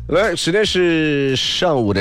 来，时间是上午的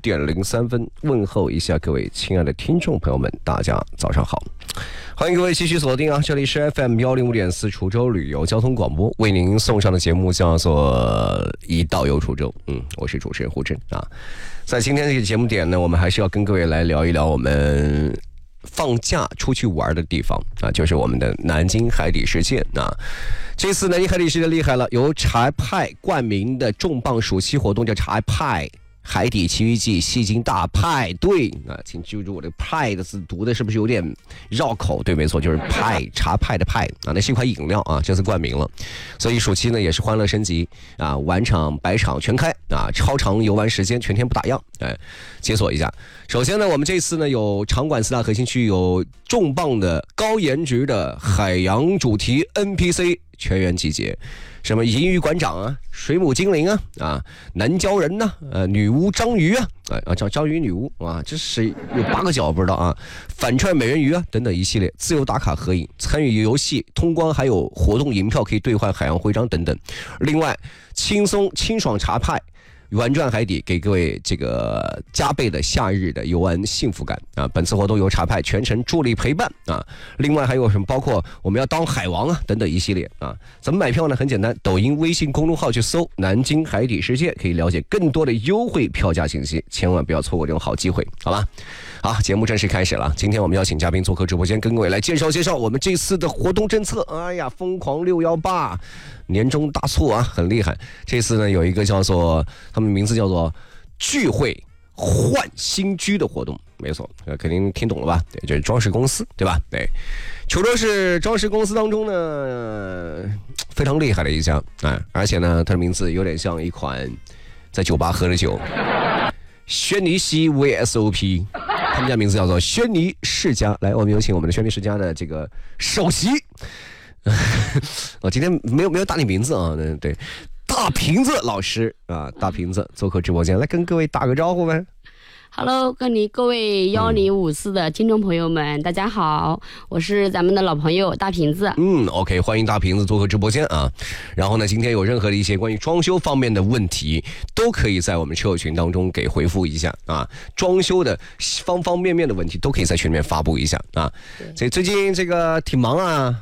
10:03，问候一下各位亲爱的听众朋友们，大家早上好，欢迎各位继续锁定啊，这里是 FM105.4滁州旅游交通广播为您送上的节目叫做一道游滁州，我是主持人胡真啊。在今天这个节目点呢，我们还是要跟各位来聊一聊我们放假出去玩的地方啊，就是我们的南京海底世界啊。这次南京海底世界厉害了，由茶派冠名的重磅暑期活动叫茶派海底奇遇记戏精大派对啊，请记住我这个派的字读的是不是有点绕口？对，没错，就是派茶派的派啊，那是一款饮料啊，这次冠名了，所以暑期呢也是欢乐升级啊，晚场百场全开啊，超长游玩时间全天不打烊，解锁一下。首先呢，我们这次呢有场馆4大核心区，有重磅的高颜值的海洋主题 NPC 全员集结。什么银鱼馆长啊，水母精灵啊，南鲛人呐，女巫章鱼章鱼女巫啊，这是有8个角不知道啊，反串美人鱼啊等等一系列，自由打卡合影，参与游戏通关，还有活动银票可以兑换海洋徽章等等。另外，轻松清爽茶派。玩转海底，给各位这个加倍的夏日的游玩幸福感啊！本次活动由茶派全程助力陪伴啊！另外还有什么？包括我们要当海王啊等等一系列啊！怎么买票呢？很简单，抖音、微信公众号去搜“南京海底世界”，可以了解更多的优惠票价信息，千万不要错过这种好机会，好吧？好，节目正式开始了。今天我们邀请嘉宾做客直播间，跟各位来介绍我们这次的活动政策。哎呀，疯狂618年终大促啊，很厉害。这次呢有一个叫做他们名字叫做聚会换新居的活动，没错，肯定听懂了吧？对，这是装饰公司，对吧？对，滁州市装饰公司当中呢非常厉害的一家，而且呢它的名字有点像一款在酒吧喝的酒，轩尼诗 VSOP。他们家名字叫做轩尼世家。来，我们有请我们的轩尼世家的这个首席我今天没有打你名字啊，对，大瓶子老师啊，大瓶子做客直播间，来跟各位打个招呼呗。 Hello， 各位1054的听众朋友们，大家好，我是咱们的老朋友大瓶子。 OK， 欢迎大瓶子做客直播间啊。然后呢，今天有任何的一些关于装修方面的问题，都可以在我们车友群当中给回复一下啊。装修的方方面面的问题，都可以在群里面发布一下啊。所以最近这个挺忙啊。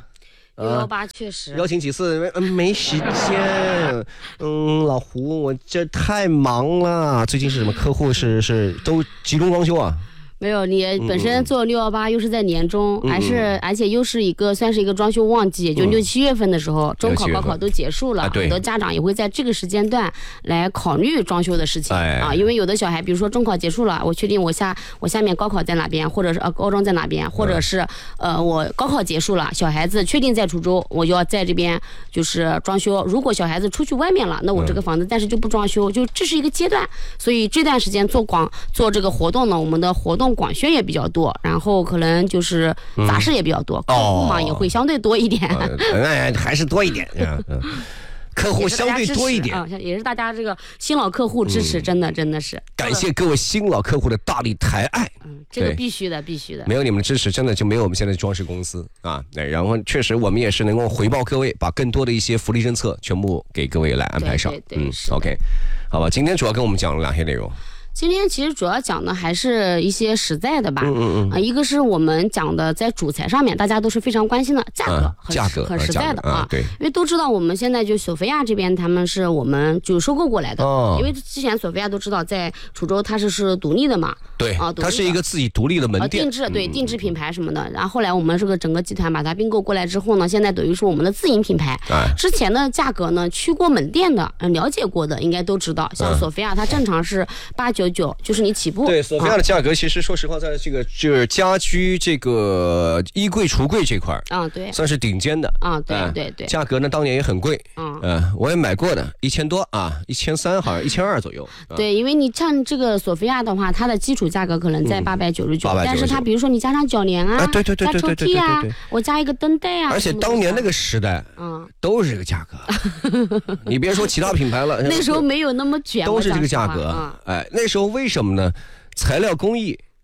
618确实邀请几次没时间，老胡我这太忙了。最近是什么客户是都集中装修啊？ 没有，你本身做618又是在年中，而且又是算是一个装修旺季，就6、7月份的时候，中考、高考都结束了，很多家长也会在这个时间段来考虑装修的事情啊。因为有的小孩，比如说中考结束了，我确定我下面高考在哪边，或者是高中在哪边，或者是我高考结束了，小孩子确定在滁州，我就要在这边就是装修。如果小孩子出去外面了，那我这个房子暂时就不装修，就这是一个阶段。所以这段时间做这个活动呢，我们的活动广宣也比较多，然后可能就是杂事也比较多，客户嘛也会相对多一点， 还是多一点，客户相对多一点也是大家这个新老客户支持，真的是感谢各位新老客户的大力抬爱， 这个必须的，没有你们的支持，真的就没有我们现在的装饰公司啊。然后确实我们也是能够回报各位，把更多的一些福利政策全部给各位来安排上。OK， 好吧，今天主要跟我们讲了哪些内容？ 今天其实主要讲的还是一些实在的吧，一个是我们讲的在主材上面，大家都是非常关心的价格，很实在的啊，对，因为都知道我们现在就索菲亚这边他们是我们就收购过来的，因为之前索菲亚都知道在滁州它是独立的嘛， 对啊，它是一个自己独立的门店， 定制品牌什么的，然后后来我们这个整个集团把它并购过来之后呢，现在等于是我们的自营品牌，之前的价格呢，去过门店的了解过的应该都知道，像索菲亚它正常是899，就是你起步。 对，索菲亚的价格其实说实话，在这个就是家居这个衣柜、橱柜这块对， 算是顶尖的对， 价格呢当年也很贵，我也买过的，1000多啊，1300好像1200左右。 对，因为你像这个索菲亚的话，它的基础价格可能在899，但是它比如说你加上铰链啊， 对， 加抽屉啊，我加一个灯带啊， 而且当年那个时代，都是这个价格，你别说其他品牌了， 那时候没有那么卷， 都是这个价格，那时候为什么呢？材料工艺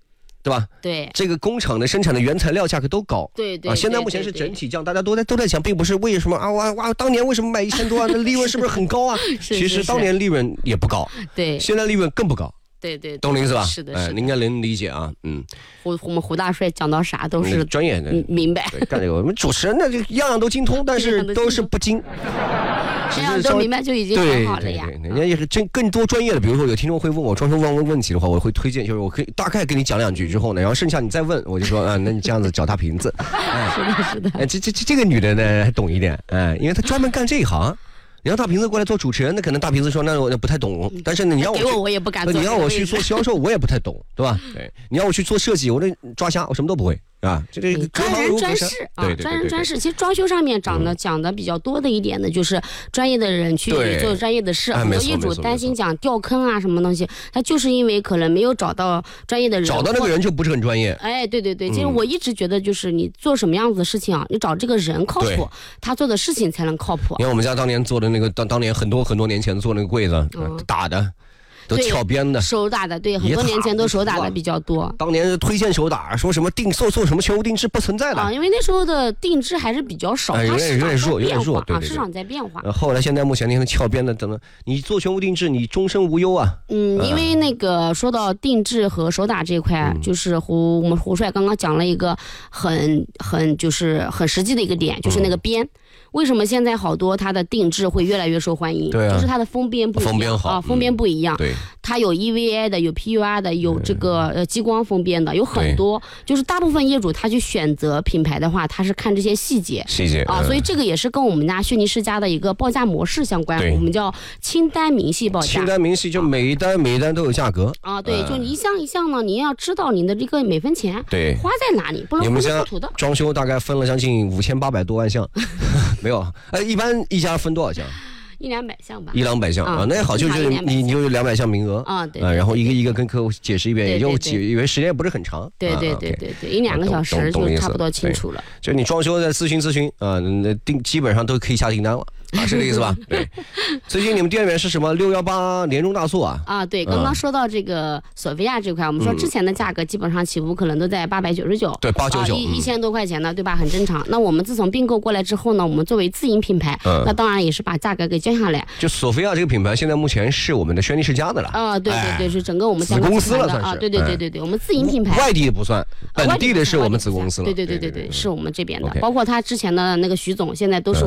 对吧？ 对， 这个工厂的生产的原材料价格都高， 对， 现在目前是整体降，大家都在想，并不是为什么啊，哇，当年为什么卖1000多万，那利润是不是很高啊？其实当年利润也不高， 对， 现在利润更不高。 对， 懂了意思吧？ 是的， 您应该能理解啊。 我们胡大帅讲到啥都是专业的， 明白。 干这个，我们主持人呢就样样都精通，但是都是不精。 这样都明白就已经很好了呀。 人家也是更多专业的，比如说有听众会问我装修问题的话，我会推荐，就是我可以大概跟你讲2句之后呢，然后剩下你再问，我就说那你这样子找大瓶子。 是的。 这个女的呢还懂一点，因为她专门干这一行。你让大瓶子过来做主持人，那可能大瓶子说那我不太懂，但是呢你让我也不敢做， 你让我去做销售，我也不太懂，对吧？对，你让我去做设计，我这抓瞎，我什么都不会。啊，这个专人专事啊，专人专事。其实装修上面讲的比较多的一点呢，就是专业的人去做专业的事。很多业主担心讲掉坑啊什么东西，他就是因为可能没有找到专业的人， 找到那个人就不是很专业。 对，其实我一直觉得就是你做什么样子的事情啊，你找这个人靠谱，他做的事情才能靠谱。 你看我们家当年做的那个，当年很多年前做那个柜子，打的。都翘边的， 手打的，对，很多年前都手打的比较多。 当年推荐手打，说什么做什么全屋定制不存在的因为那时候的定制还是比较少，它市场在变化啊，市场在变化。 后来现在目前那些翘边的，怎么你做全屋定制，你终身无忧啊？ 因为那个说到定制和手打这一块，就是我们胡帅刚刚讲了一个很实际的一个点，就是那个边。为什么现在好多它的定制会越来越受欢迎？ 对就是它的封边不一样， 封边好封边不一样。 对， 它有 EVA 的，有 PUR 的，有这个激光封边的，有很多。就是大部分业主他去选择品牌的话，他是看这些细节啊，所以这个也是跟我们家轩尼诗家的一个报价模式相关。我们叫清单明细报价。 清单明细就每一单都有价格啊，对，就一项一项呢，你要知道你的这个每分钱花在哪里，不能糊里糊涂的。 装修大概分了将近5800多万项，没有。一般一家分多少项 ？100-200项吧 ，100-200项啊，那也好，就是你就有200项名额啊，对， 然后一个跟客户解释一遍，也就因为时间也不是很长， 对，1-2个小时就差不多清楚了。 就你装修的咨询啊，基本上都可以下订单了。是这个意思吧？对。最近你们店里面是什么618年终大促啊？ 对，刚刚说到这个索菲亚这块，我们说之前的价格基本上起步可能都在899， 对 ，899，1000多块钱呢，对吧？很正常。那我们自从并购过来之后呢，我们作为自营品牌，那当然也是把价格给降下来。 就索菲亚这个品牌现在目前是我们的轩尼诗家的了。 对，是整个我们子公司了算是。 对，我们自营品牌。 外地的不算，本地的是我们子公司了。 对，是我们这边的。包括他之前的那个徐总，现在都是